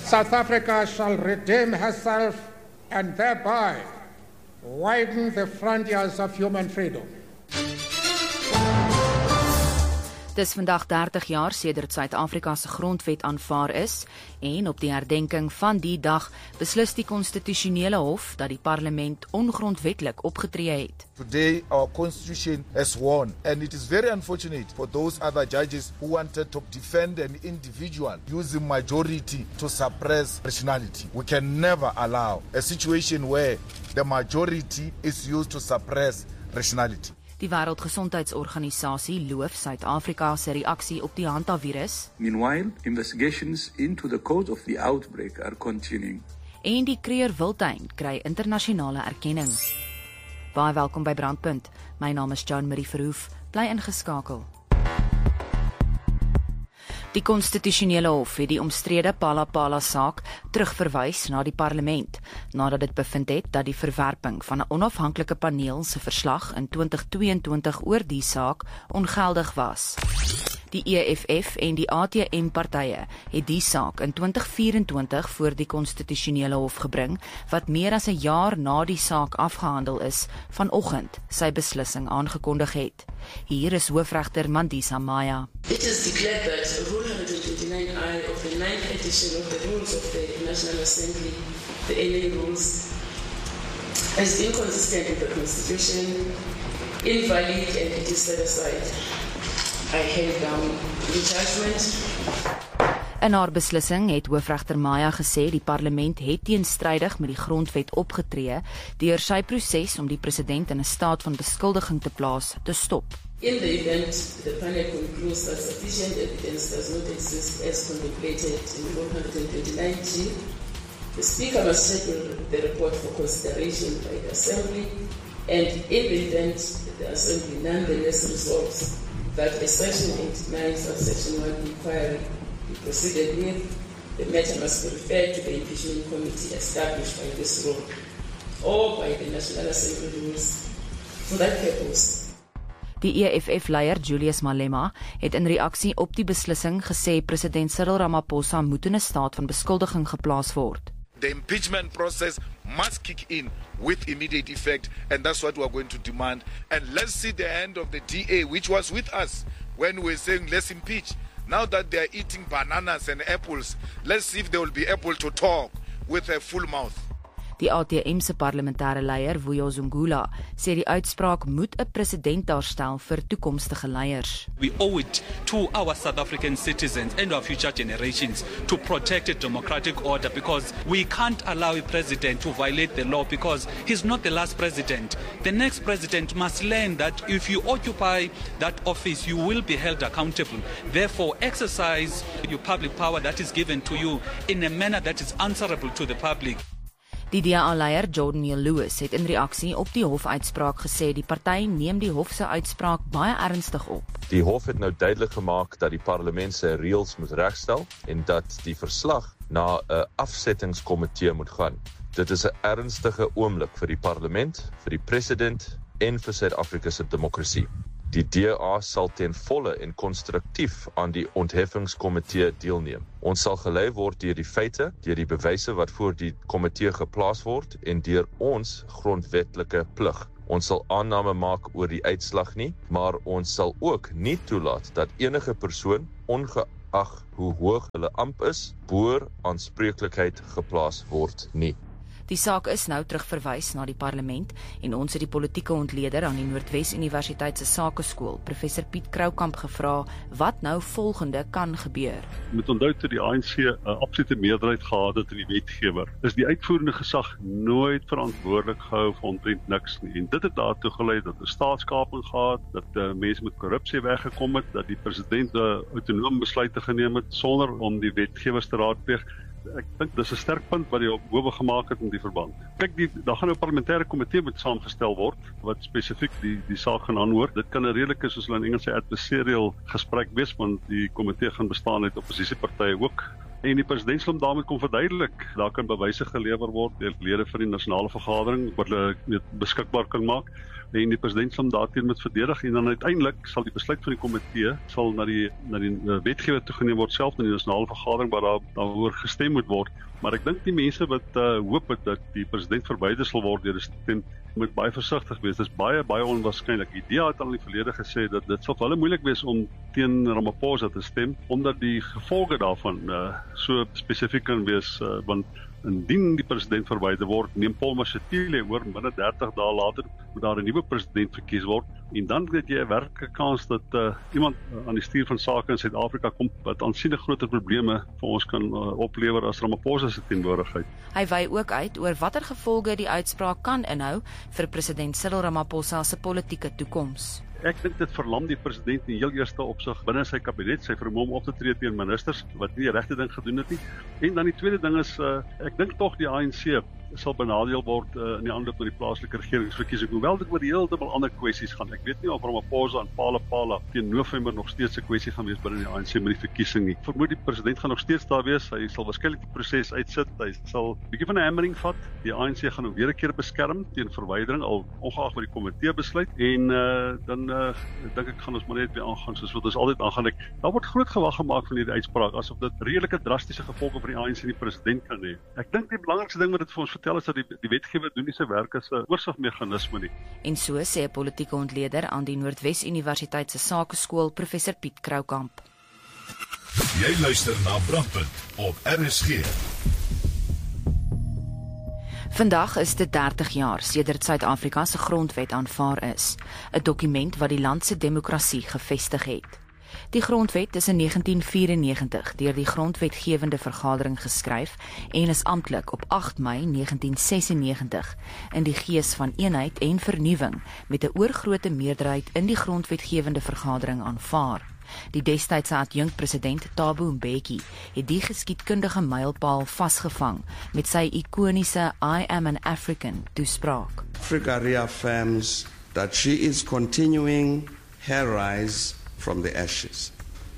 South Africa shall redeem herself and thereby widen the frontiers of human freedom. Dis vandag 30 jaar sedert Suid-Afrika se grondwet aanvaar is en op die herdenking van die dag beslis die konstitusionele hof dat die parlement ongrondwetlik opgetree het. Today our constitution has won and it is very unfortunate for those other judges who wanted to defend an individual using majority to suppress rationality. We can never allow a situation where the majority is used to suppress rationality. Die Wêreldgesondheidsorganisasie loof Suid-Afrika se reaksie op die hantavirus. Meanwhile, investigations into the cause of the outbreak are continuing. En die Kruger Wildtuin kry internasionale erkenning. Baie welkom by Brandpunt. My naam is Joan Marie Verhoef. Bly ingeskakel. Die konstitusionele hof het die omstrede Phala-Phala saak terugverwys na die parlement, nadat dit bevind het dat die verwerping van 'n onafhanklike paneel se verslag in 2022 oor die saak ongeldig was. Die EFF en die ATM-partye het die saak in 2024 voor die konstitusionele hof gebring, wat meer as 'n jaar na die saak afgehandel is, vanoggend sy beslissing aangekondig het. Hier is hoofregter Mandisa Maya. It is declared that Rule 129I of the 9th edition of the Rules of the National Assembly, the NA Rules, is inconsistent with the Constitution, invalid, and it is set aside. I hand down the judgment. In haar beslissing het hoofregter Maya gesê die parlement het teenstrydig met die grondwet opgetree deur sy proses om die president in 'n staat van beskuldiging te plaas te stop. In the event the panel concludes that sufficient evidence does not exist as contemplated in Rule 129G, the Speaker must schedule the report for consideration by the Assembly, and in the event the Assembly nonetheless resolves that a Section 89 subsection 1 inquiry be proceeded with, the matter must be referred to the impeachment committee established by this rule or by the National Assembly rules for that purpose. Die EFF-leier Julius Malema het in reaksie op die beslissing gesê president Cyril Ramaphosa moet in 'n staat van beskuldiging geplaas word. The impeachment process must kick in with immediate effect, and that's what we're going to demand. And let's see the end of the DA, which was with us when we were saying let's impeach. Now that they're eating bananas and apples, let's see if they will be able to talk with a full mouth. Die ATM se parlementêre leier, Vuyo Zungula, sê die uitspraak moet 'n presedent daarstel vir toekomstige leiers. We owe it to our South African citizens and our future generations to protect a democratic order, because we can't allow a president to violate the law because he's not the last president. The next president must learn that if you occupy that office, you will be held accountable. Therefore, exercise your public power that is given to you in a manner that is answerable to the public. Die DA-leier Jordan Lewis het in reaksie op die hofuitspraak gesê die party neem die hof se uitspraak baie ernstig op. Die hof het nou duidelik gemaak dat die parlement se reëls moet regstel en dat die verslag na 'n afsettingskomitee moet gaan. Dit is 'n ernstige oomblik vir die parlement, vir die president en vir Suid-Afrika se demokrasie. Die DA sal ten volle en konstruktief aan die ontheffingskomitee deelneem. Ons sal gelei word deur die feite, deur die bewyse wat voor die komitee geplaas word en deur ons grondwetlike plig. Ons sal aanname maak oor die uitslag nie, maar ons sal ook nie toelaat dat enige persoon, ongeag hoe hoog hulle amp is, boor aanspreeklikheid geplaas word nie. Die saak is nou terugverwys na die parlement en ons het die politieke ontleder aan die Noordwes Universiteit se Sakeskool, professor Piet Kroukamp, gevra wat nou volgende kan gebeur. Jy moet onthou dat die ANC 'n absolute meerderheid gehad het in die wetgewer. Is die uitvoerende gesag nooit verantwoordelik gehou vir omtrent niks nie. En dit het daartoe gelei dat 'n staatskaping gehad, dat mense met korrupsie weggekom het, dat die president autonoom besluite geneem het sonder om die wetgewers te raadpleeg. Ek dink dis 'n sterk punt wat die howe gemaak het in die verband. Kyk, daar gaan 'n parlementêre komitee moet saamgestel word wat spesifiek die saak gaan aanhoor. Dit kan 'n redelike, soos hulle in Engels sê, adversarial gesprek wees, want die komitee gaan bestaan uit oppositiepartye ook. En die president sal hom daarmee kom verduidelik. Daar kan bewyse gelewer word deur lede van die nasionale vergadering wat hulle beskikbaar kan maak. En die president sal hom daarteen moet verdedig en dan uiteindelik sal die besluit van die komitee sal na die wetgewer toegeneem word, self na die nasionale vergadering waar daaroor gestem moet word. Maar ek dink die mense wat hoop het dat die president verwyder sal word deur 'n stem, moet baie versigtig wees. Dit is baie onwaarskynlik. Die DA het al in die verlede gesê dat dit sal vir hulle moeilik wees om teen Ramaphosa te stem, omdat die gevolge daarvan so spesifiek kan wees, want indien die president verwyder word, neem Paul Mashatile oor, binne 30 dae later moet daar 'n nuwe president verkies word, en dan het jy 'n werklike kans dat iemand aan die stuur van sake in Suid-Afrika kom wat aansienlik groter probleme vir ons kan oplewer as Ramaphosa se teenwoordigheid. Hy wy ook uit oor watter gevolge die uitspraak kan inhou vir president Cyril Ramaphosa se politieke toekoms. Ek dink dit verlam die president in die heel eerste opsig binne sy kabinet, sy vermoë om op te tree teen ministers wat nie die regte ding gedoen het nie. En dan die tweede ding is, ek dink tog die ANC sal benadeel word in die aanloop na die plaaslike regeringsverkiesing, hoewel dit oor heeltemal ander kwessies gaan. Ek weet nie of Ramaphosa en Pala teen November nog steeds 'n kwessie gaan wees binne die ANC met die verkiesing nie. Vermoed die president gaan nog steeds daar wees, hy sal waarskynlik die proses uitsit, hy sal 'n bietjie van 'n hammering vat, die ANC gaan hom weer 'n keer beskerm teen verwydering, al ongeag wat die komitee besluit, en dan dink ek gaan ons maar net weer aangaan soos wat ons altyd aangaan. Daar word groot gewag gemaak van hierdie uitspraak, asof dit redelike drastiese gevolge vir die ANC en die president kan hê. Ek dink die belangrikste ding wat dit vir ons vertel is dat die wetgewer doen nie sy werk as 'n oorsigmeganisme nie. En so sê 'n politieke ontleder aan die Noordwes Universiteit se Sakeskool, professor Piet Kroukamp. Jy luister na Brandpunt op RSG. Vandag is dit 30 jaar sedert Suid-Afrika se grondwet aanvaar is, 'n dokument wat die land se demokrasie gevestig het. Die grondwet is in 1994 deur die grondwetgewende vergadering geskryf en is amptelik op 8 Mei 1996 in die gees van eenheid en vernuwing met 'n oorgrootste meerderheid in die grondwetgewende vergadering aanvaar. Die destydse adjunkpresident Thabo Mbeki het die geskiedkundige mylpaal vasgevang met sy ikoniese I am an African toespraak. Africa reaffirms that she is continuing her rise from the ashes.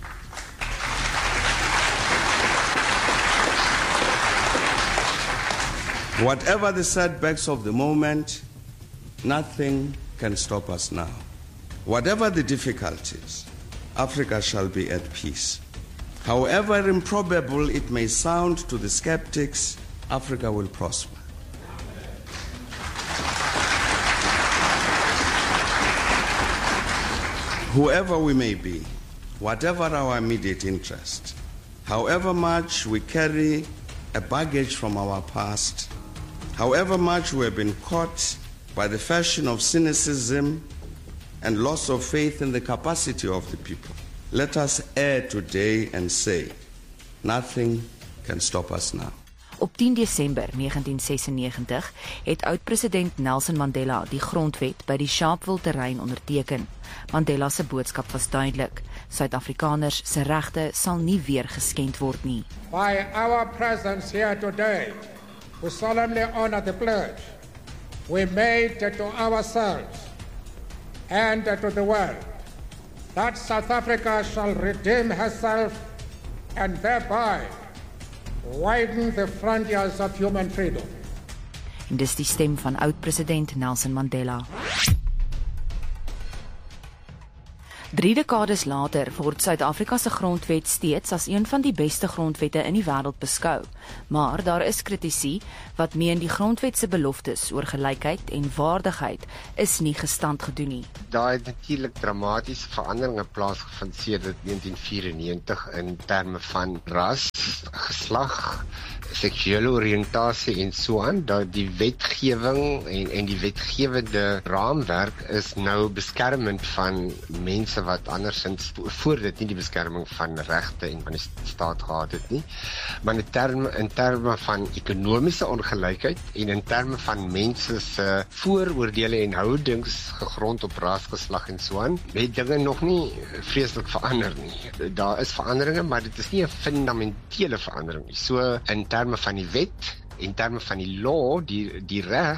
Whatever the setbacks of the moment, nothing can stop us now. Whatever the difficulties, Africa shall be at peace. However improbable it may sound to the skeptics, Africa will prosper. Whoever we may be, whatever our immediate interest, however much we carry a baggage from our past, however much we have been caught by the fashion of cynicism and loss of faith in the capacity of the people, let us err today and say, nothing can stop us now. Op 10 Desember 1996 het oud-president Nelson Mandela die grondwet by die Sharpeville terrein onderteken. Mandela se boodskap was duidelik: Suid-Afrikaners se regte sal nie weer geskend word nie. By our presence here today, we solemnly honor the pledge we made to ourselves and to the world that South Africa shall redeem herself and thereby widen the frontiers of human freedom. En dis die stem van oud-president Nelson Mandela. 3 dekades later word Suid-Afrika se grondwet steeds as een van die beste grondwette in die wêreld beskou. Maar daar is kritici wat meen die grondwet se beloftes oor gelykheid en waardigheid is nie gestand gedoen nie. Daar het natuurlik dramatiese veranderinge plaasgevind sedert 1994 in terme van ras, geslag, seksuele oriëntasie en so aan. Dat die wetgewing en die wetgewende raamwerk is nou beskermend van mense wat andersins voor dit nie die beskerming van regte en van die staat gehad het nie. Maar in terme van ekonomiese ongelykheid en in terme van mense se vooroordeele en houdings gegrond op ras, geslag en so aan, het dinge nog nie vreeslik verander nie. Daar is veranderinge, maar dit is nie 'n fundamentele verandering nie. So in terme van die wet, in terme van die law, die reg,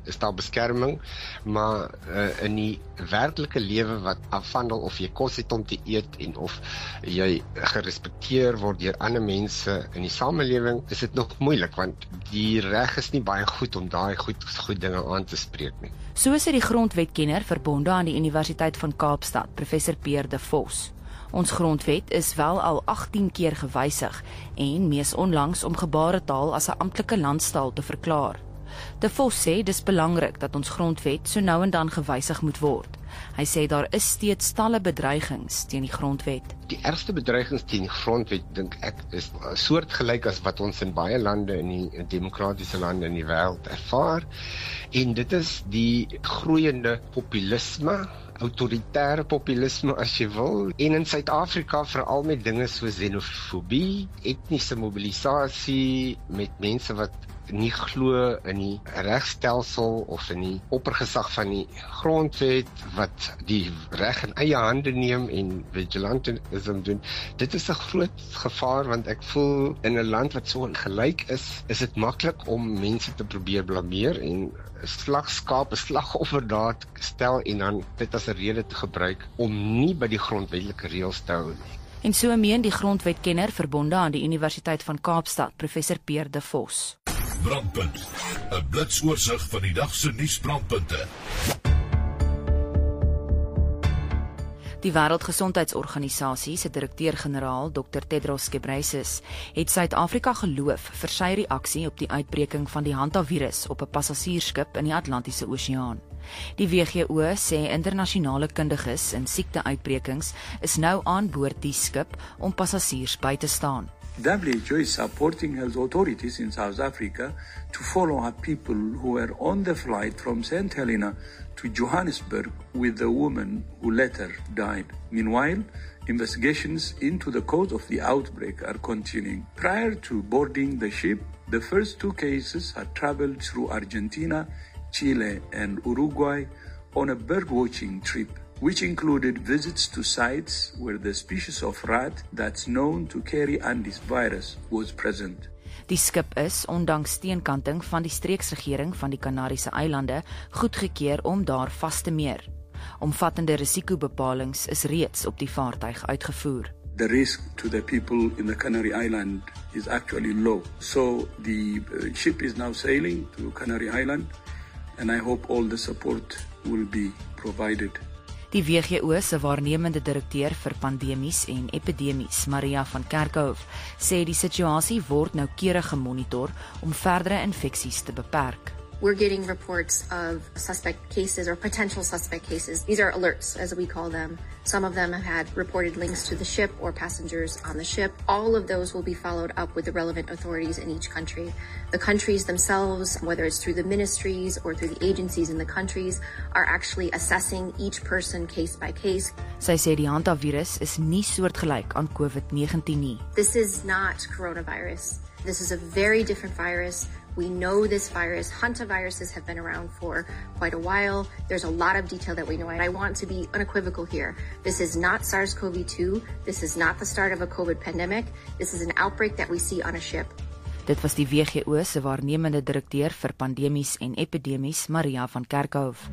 is daar beskerming, maar in die werklike lewe wat afhandel of jy kos het om te eet en of jy gerespekteer word deur ander mense in die samelewing, is dit nog moeilik, want die reg is nie baie goed om daai goed dinge aan te spreek nie. So sê die grondwetkenner verbonde aan die Universiteit van Kaapstad, professor Pierre de Vos. Ons grondwet is wel al 18 keer gewysig en mees onlangs om gebaretaal as 'n amptelike landstaal te verklaar. De Vos sê dis belangrik dat ons grondwet so nou en dan gewysig moet word. Hy sê daar is steeds talle bedreigings teen die grondwet. Die ergste bedreigings teen die grondwet, dink ek, is soortgelyk as wat ons in baie lande in die demokratiese lande in die wêreld ervaar. En dit is die groeiende populisme, autoritaire populisme as jy wil, en in Suid-Afrika veral met dinge soos xenofobie, etniese mobilisasie met mense wat nie glo in die regstelsel of in die oppergesag van die grondwet wat die reg in eie hande neem en vigilantisme doen. Dit is 'n groot gevaar, want ek voel in 'n land wat so gelyk is dit maklik om mense te probeer blameer en 'n slagoffer daar stel en dan dit as 'n rede te gebruik om nie by die grondwetlike reëls te hou nie. En so meen die grondwetkenner verbonde aan die Universiteit van Kaapstad, professor Pierre de Vos. Brandpunt, 'n blitsoorseig van die dag se nuusbrandpunte. Die Wêreldgesondheidsorganisasie se direkteur-generaal Dr. Tedros Ghebreyesus het Suid-Afrika geloof vir sy reaksie op die uitbreking van die hantavirus op 'n passasiersskip in die Atlantiese Oseaan. Die WGO sê internasionale kundiges in siekteuitbrekings is nou aan boord die skip om passasiers by te staan. WHO is supporting health authorities in South Africa to follow up people who were on the flight from St. Helena to Johannesburg with the woman who later died. Meanwhile, investigations into the cause of the outbreak are continuing. Prior to boarding the ship, the first two cases had traveled through Argentina, Chile, and Uruguay on a birdwatching trip, which included visits to sites where the species of rat that's known to carry Andes virus was present. Die skip is, ondanks teenkanting van die streeksregering van die Kanariese eilande, goedgekeur om daar vas te meer. Omvattende risikobepalings is reeds op die vaartuig uitgevoer. The risk to the people in the Canary Island is actually low. So the ship is now sailing to Canary Island, and I hope all the support will be provided. Die WGO se waarnemende direkteur vir pandemies en epidemies, Maria van Kerkhof, sê die situasie word noukeurig gemonitor om verdere infeksies te beperk. We're getting reports of suspect cases or potential suspect cases. These are alerts, as we call them. Some of them have had reported links to the ship or passengers on the ship. All of those will be followed up with the relevant authorities in each country. The countries themselves, whether it's through the ministries or through the agencies in the countries, are actually assessing each person case by case. Sy sê die hantavirus is nie soortgelyk aan COVID-19 nie. This is not coronavirus. This is a very different virus. We know this virus. Hantaviruses have been around for quite a while. There's a lot of detail that we know, and I want to be unequivocal here. This is not SARS-CoV-2. This is not the start of a COVID pandemic. This is an outbreak that we see on a ship. Dit was die WGO se waarnemende direkteur vir pandemies en epidemies, Maria van Kerkhof.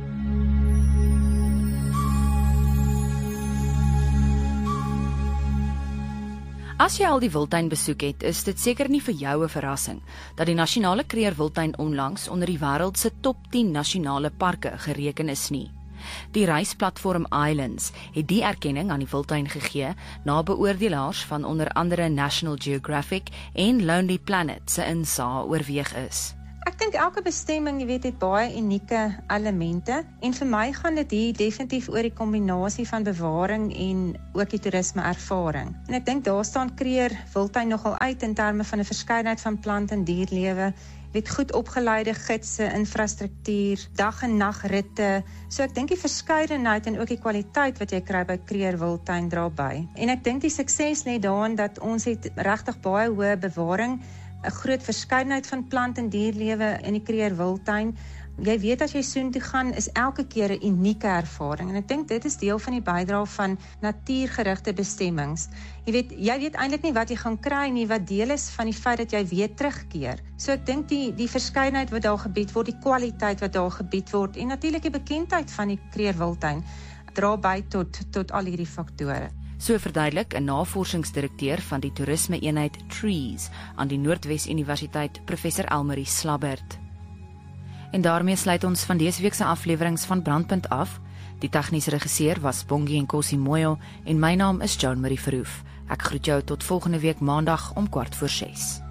As jy al die wildtuin besoek het, is dit seker nie vir jou 'n verrassing dat die nasionale Kruger-Wildtuin onlangs onder die wêreld se top 10 nasionale parke gereken is nie. Die reisplatform Islands het die erkenning aan die wildtuin gegee na beoordelaars van onder andere National Geographic en Lonely Planet se insaag oorweeg is. Ek dink elke bestemming, jy weet, het baie unieke elemente en vir my gaan dit hier definitief oor die kombinasie van bewaring en ook die toerisme ervaring. En ek dink daar staan Kruger-Wildtuin nogal uit in terme van 'n verskeidenheid van plant- en dierlewe, weet goed opgeleide gidse, infrastruktuur, dag- en nagritte. So ek dink die verskeidenheid en ook die kwaliteit wat jy kry by Kruger-Wildtuin dra by. En ek dink die sukses lê daarin dat ons het regtig baie hoë bewaring, 'n groot verskeidenheid van plant- en dierlewe in die Kruger-Wildtuin. Jy weet as jy soontoe gaan, is elke keer 'n unieke ervaring. En ek dink dit is deel van die bydrae van natuurgerigte bestemmings. Jy weet eintlik nie wat jy gaan kry nie, wat deel is van die feit dat jy weer terugkeer. So ek dink die verskeidenheid wat daar gebied word, die kwaliteit wat daar gebied word en natuurlik die bekendheid van die Kruger Wildtuin dra by tot al hierdie faktore. So verduidelik 'n navorsingsdirekteur van die toerisme-eenheid Trees aan die Noordwes Universiteit, professor Elmarie Slabbert. En daarmee sluit ons van dese week se afleweringe van Brandpunt af. Die tegniese regisseur was Bongie Nkosi Moyo en my naam is Joan Marie Verhoef. Ek groet jou tot volgende week Maandag om 5:15.